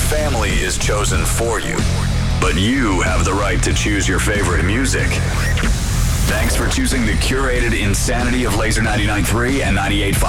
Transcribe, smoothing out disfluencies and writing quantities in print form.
family is chosen for you, but you have the right to choose your favorite music. Thanks for choosing the curated insanity of Laser 99.3 and 98.5.